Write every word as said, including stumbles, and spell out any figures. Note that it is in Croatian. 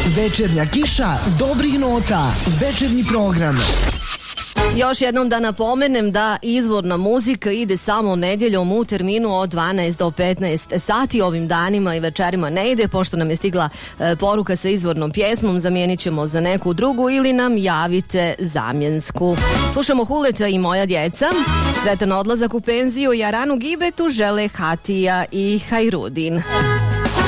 Večernja kiša dobrih nota. Večernji program. Još jednom da napomenem da izvorna muzika ide samo nedjeljom u terminu od dvanaest do petnaest sati. Ovim danima i večerima ne ide, pošto nam je stigla e, poruka sa izvornom pjesmom, zamijenit ćemo za neku drugu ili nam javite zamjensku. Slušamo Huleta i Moja djeca. Sretan odlazak u penziju, Jaranu Gibetu žele Hatija i Hajrudin.